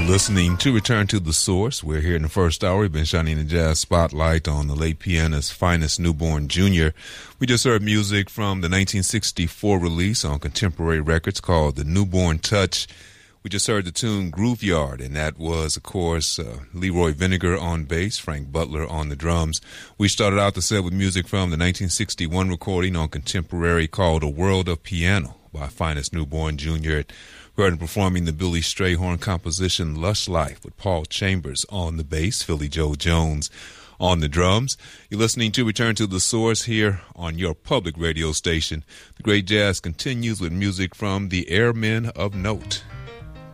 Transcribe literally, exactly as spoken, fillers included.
Listening to Return to the Source. We're here in the first hour. We've been shining the jazz spotlight on the late pianist's finest newborn junior. We just heard music from the nineteen sixty-four release on Contemporary Records called The Newborn Touch. We just heard the tune Grooveyard, and that was, of course, uh, Leroy Vinegar on bass, Frank Butler on the drums. We started out the set with music from the nineteen sixty-one recording on Contemporary called A World of Piano by finest newborn junior. We heard him performing the Billy Strayhorn composition Lush Life with Paul Chambers on the bass, Philly Joe Jones on the drums. You're listening to Return to the Source here on your public radio station. The great jazz continues with music from the Airmen of Note.